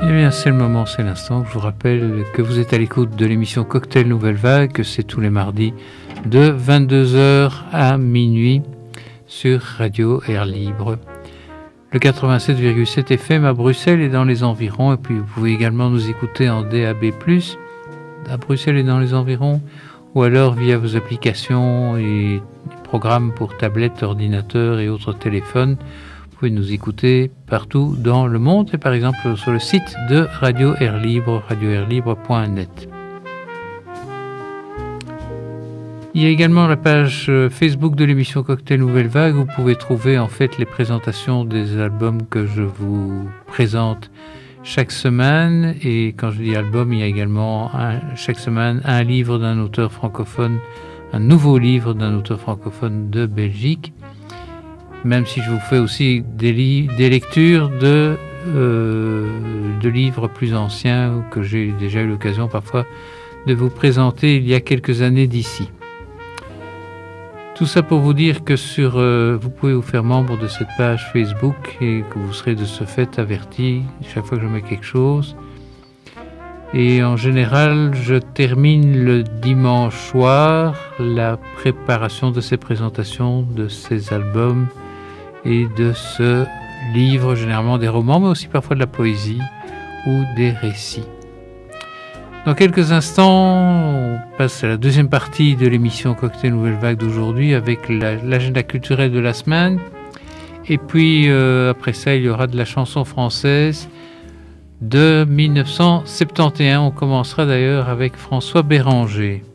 Eh bien, c'est le moment, c'est l'instant. Je vous rappelle que vous êtes à l'écoute de l'émission Cocktail Nouvelle Vague, que c'est tous les mardis de 22h à minuit sur Radio Air Libre. Le 87,7 FM à Bruxelles et dans les environs. Et puis, vous pouvez également nous écouter en DAB+, à Bruxelles et dans les environs, ou alors via vos applications et programmes pour tablettes, ordinateurs et autres téléphones. Vous pouvez nous écouter partout dans le monde et par exemple sur le site de Radio Air Libre, radioairlibre.net. Il y a également la page Facebook de l'émission Cocktail Nouvelle Vague où vous pouvez trouver en fait les présentations des albums que je vous présente chaque semaine. Et quand je dis album, il y a également chaque semaine un livre d'un auteur francophone, un nouveau livre d'un auteur francophone de Belgique. Même si je vous fais aussi des lectures de livres plus anciens que j'ai déjà eu l'occasion parfois de vous présenter il y a quelques années d'ici. Tout ça pour vous dire que vous pouvez vous faire membre de cette page Facebook et que vous serez de ce fait averti chaque fois que je mets quelque chose. Et en général, je termine le dimanche soir la préparation de ces présentations, de ces albums et de ce livre, généralement des romans, mais aussi parfois de la poésie ou des récits. Dans quelques instants, on passe à la deuxième partie de l'émission Cocktail Nouvelle Vague d'aujourd'hui avec l'agenda culturel de la semaine. Et puis, après ça, il y aura de la chanson française de 1971. On commencera d'ailleurs avec François Béranger.